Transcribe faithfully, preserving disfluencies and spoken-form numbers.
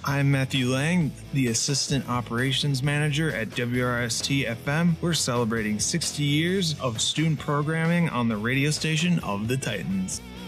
I'm Matthew Lang, the Assistant Operations Manager at W R S T F M. We're celebrating sixty years of student programming on the radio station of the Titans.